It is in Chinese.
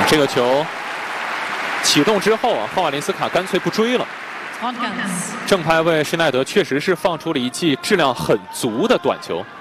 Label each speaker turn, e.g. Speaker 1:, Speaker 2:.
Speaker 1: 这个球启动之后啊，霍瓦林斯卡干脆不追了。正拍为施耐德确实是放出了一记质量很足的短球。